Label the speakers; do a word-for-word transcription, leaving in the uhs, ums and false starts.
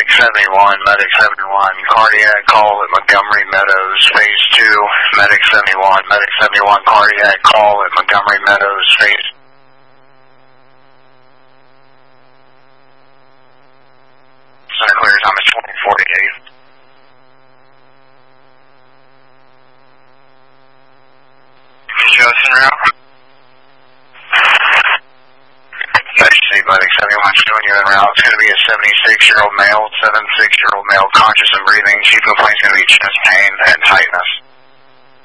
Speaker 1: seventy-one, Medic seventy-one, cardiac call at Montgomery Meadows, phase two, Medic seventy-one, Medic seventy-one, cardiac call at Montgomery Meadows, phase Center clear, time is twenty forty-eight. Justin route. Emergency, Medic seventy-one, showing you en route. It's going to be a seventy-six-year-old male, seventy-six-year-old male, conscious and breathing. Chief complaint is going to be chest pain and tightness.